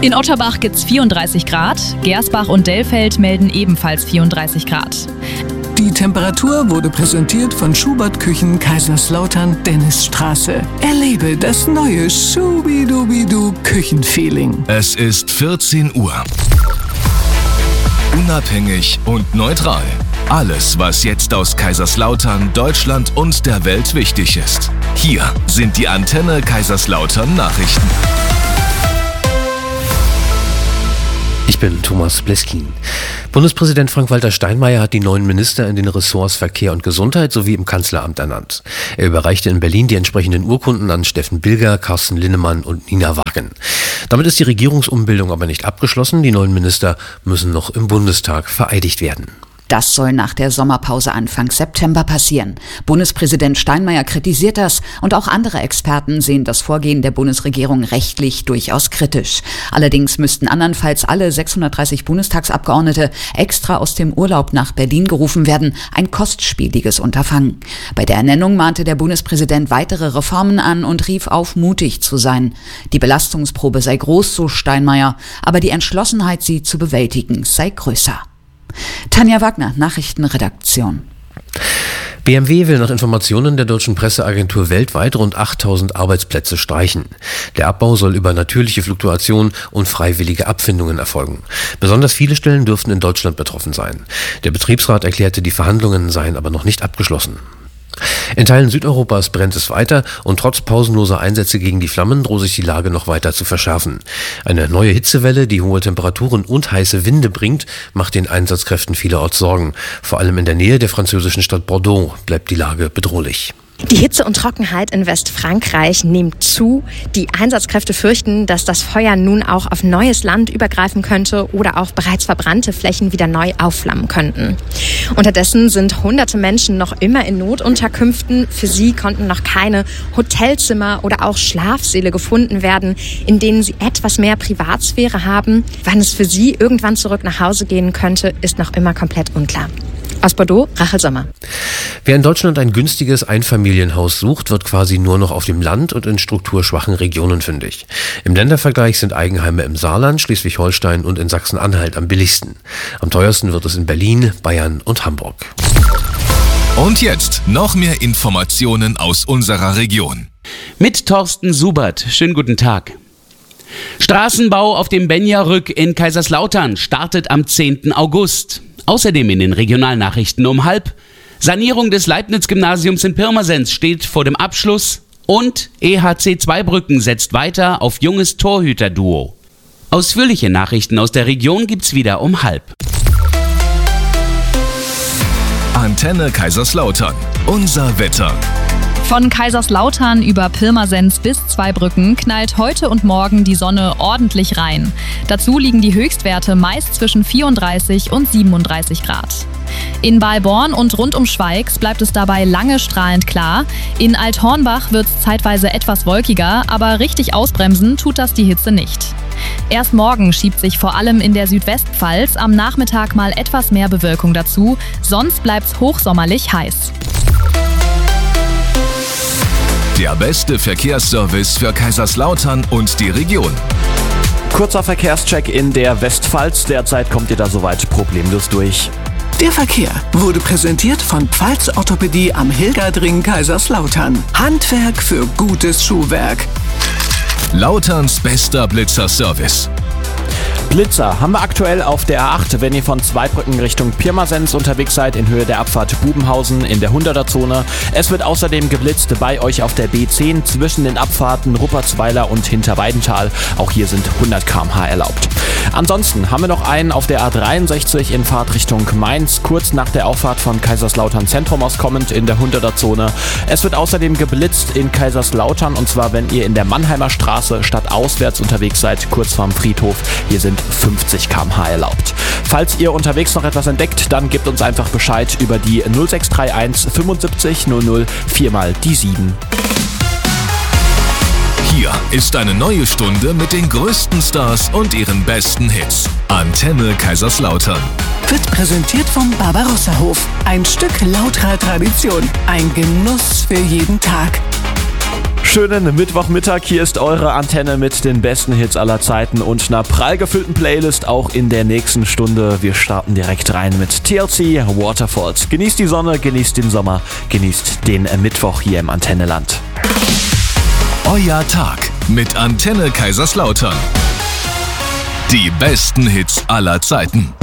In Otterbach gibt's 34 Grad, Gersbach und Dellfeld melden ebenfalls 34 Grad. Die Temperatur wurde präsentiert von Schubert Küchen Kaiserslautern Dennisstraße. Erlebe das neue Schubidubidu Küchenfeeling. Es ist 14 Uhr. Unabhängig und neutral. Alles, was jetzt aus Kaiserslautern, Deutschland und der Welt wichtig ist. Hier sind die Antenne Kaiserslautern Nachrichten. Ich bin Thomas Bleskin. Bundespräsident Frank-Walter Steinmeier hat die neuen Minister in den Ressorts Verkehr und Gesundheit sowie im Kanzleramt ernannt. Er überreichte in Berlin die entsprechenden Urkunden an Steffen Bilger, Carsten Linnemann und Nina Wagen. Damit ist die Regierungsumbildung aber nicht abgeschlossen. Die neuen Minister müssen noch im Bundestag vereidigt werden. Das soll nach der Sommerpause Anfang September passieren. Bundespräsident Steinmeier kritisiert das und auch andere Experten sehen das Vorgehen der Bundesregierung rechtlich durchaus kritisch. Allerdings müssten andernfalls alle 630 Bundestagsabgeordnete extra aus dem Urlaub nach Berlin gerufen werden. Ein kostspieliges Unterfangen. Bei der Ernennung mahnte der Bundespräsident weitere Reformen an und rief auf, mutig zu sein. Die Belastungsprobe sei groß, so Steinmeier, aber die Entschlossenheit, sie zu bewältigen, sei größer. Tanja Wagner, Nachrichtenredaktion. BMW will nach Informationen der deutschen Presseagentur weltweit rund 8000 Arbeitsplätze streichen. Der Abbau soll über natürliche Fluktuation und freiwillige Abfindungen erfolgen. Besonders viele Stellen dürften in Deutschland betroffen sein. Der Betriebsrat erklärte, die Verhandlungen seien aber noch nicht abgeschlossen. In Teilen Südeuropas brennt es weiter und trotz pausenloser Einsätze gegen die Flammen droht sich die Lage noch weiter zu verschärfen. Eine neue Hitzewelle, die hohe Temperaturen und heiße Winde bringt, macht den Einsatzkräften vielerorts Sorgen. Vor allem in der Nähe der französischen Stadt Bordeaux bleibt die Lage bedrohlich. Die Hitze und Trockenheit in Westfrankreich nimmt zu. Die Einsatzkräfte fürchten, dass das Feuer nun auch auf neues Land übergreifen könnte oder auch bereits verbrannte Flächen wieder neu aufflammen könnten. Unterdessen sind hunderte Menschen noch immer in Notunterkünften. Für sie konnten noch keine Hotelzimmer oder auch Schlafsäle gefunden werden, in denen sie etwas mehr Privatsphäre haben. Wann es für sie irgendwann zurück nach Hause gehen könnte, ist noch immer komplett unklar. Aus Bordeaux, Rachel Sommer. Wer in Deutschland ein günstiges Einfamilienhaus sucht, wird quasi nur noch auf dem Land und in strukturschwachen Regionen fündig. Im Ländervergleich sind Eigenheime im Saarland, Schleswig-Holstein und in Sachsen-Anhalt am billigsten. Am teuersten wird es in Berlin, Bayern und Hamburg. Und jetzt noch mehr Informationen aus unserer Region. Mit Thorsten Subert. Schönen guten Tag. Straßenbau auf dem Benja-Rück in Kaiserslautern startet am 10. August. Außerdem in den Regionalnachrichten um 12:30. Sanierung des Leibniz-Gymnasiums in Pirmasens steht vor dem Abschluss und EHC Zweibrücken setzt weiter auf junges Torhüterduo. Ausführliche Nachrichten aus der Region gibt's wieder um 12:30. Antenne Kaiserslautern. Unser Wetter. Von Kaiserslautern über Pirmasens bis Zweibrücken knallt heute und morgen die Sonne ordentlich rein. Dazu liegen die Höchstwerte meist zwischen 34 und 37 Grad. In Balborn und rund um Schweigs bleibt es dabei lange strahlend klar. In Althornbach wird es zeitweise etwas wolkiger, aber richtig ausbremsen tut das die Hitze nicht. Erst morgen schiebt sich vor allem in der Südwestpfalz am Nachmittag mal etwas mehr Bewölkung dazu, sonst bleibt's hochsommerlich heiß. Der beste Verkehrsservice für Kaiserslautern und die Region. Kurzer Verkehrscheck in der Westpfalz. Derzeit kommt ihr da soweit problemlos durch. Der Verkehr wurde präsentiert von Pfalz Orthopädie am Hilgerdring Kaiserslautern. Handwerk für gutes Schuhwerk. Lauterns bester Blitzer-Service. Blitzer haben wir aktuell auf der A8, wenn ihr von Zweibrücken Richtung Pirmasens unterwegs seid, in Höhe der Abfahrt Bubenhausen in der 100er-Zone. Es wird außerdem geblitzt bei euch auf der B10 zwischen den Abfahrten Ruppertsweiler und Hinterweidenthal. Auch hier sind 100 km/h erlaubt. Ansonsten haben wir noch einen auf der A63 in Fahrtrichtung Mainz, kurz nach der Auffahrt von Kaiserslautern Zentrum aus kommend in der 100er-Zone. Es wird außerdem geblitzt in Kaiserslautern, und zwar wenn ihr in der Mannheimer Straße stadtauswärts unterwegs seid, kurz vorm Friedhof. Hier sind 50 km/h erlaubt. Falls ihr unterwegs noch etwas entdeckt, dann gebt uns einfach Bescheid über die 0631 75 00 4 die 7. Hier ist eine neue Stunde mit den größten Stars und ihren besten Hits. Antenne Kaiserslautern. Wird präsentiert vom Barbarossa-Hof. Ein Stück lauterer Tradition. Ein Genuss für jeden Tag. Schönen Mittwochmittag, hier ist eure Antenne mit den besten Hits aller Zeiten und einer prall gefüllten Playlist auch in der nächsten Stunde. Wir starten direkt rein mit TLC Waterfalls. Genießt die Sonne, genießt den Sommer, genießt den Mittwoch hier im Antenneland. Euer Tag mit Antenne Kaiserslautern. Die besten Hits aller Zeiten.